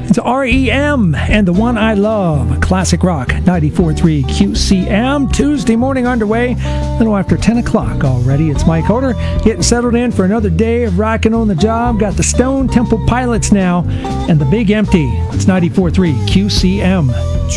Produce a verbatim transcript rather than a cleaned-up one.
It's R E M and The One I Love, classic rock, ninety-four point three Q C M. Tuesday morning underway, a little after ten o'clock already. It's Mike Hoder getting settled in for another day of rocking on the job. Got the Stone Temple Pilots now and The Big Empty. It's ninety-four point three Q C M.